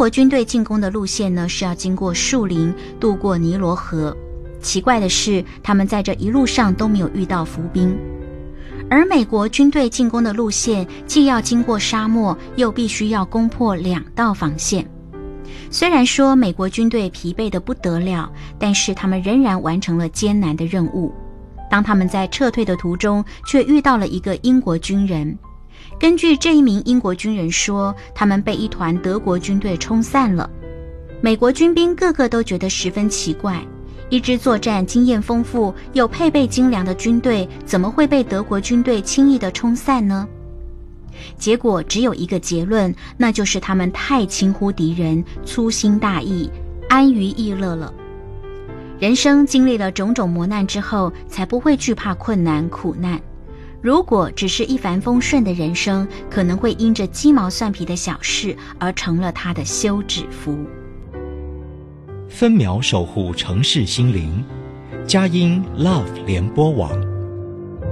国军队进攻的路线呢，是要经过树林，渡过尼罗河。奇怪的是，他们在这一路上都没有遇到伏兵。而美国军队进攻的路线，既要经过沙漠，又必须要攻破2道防线。虽然说美国军队疲惫得不得了，但是他们仍然完成了艰难的任务。当他们在撤退的途中，却遇到了一个英国军人。根据这一名英国军人说，他们被一团德国军队冲散了。美国军兵个个都觉得十分奇怪，一支作战经验丰富又配备精良的军队，怎么会被德国军队轻易地冲散呢？结果只有一个结论，那就是他们太轻忽敌人，粗心大意，安于逸乐了。人生经历了种种磨难之后，才不会惧怕困难苦难。如果只是一帆风顺的人生，可能会因着鸡毛蒜皮的小事而成了他的休止符。 分秒守护城市心灵，佳音 Love 联播网。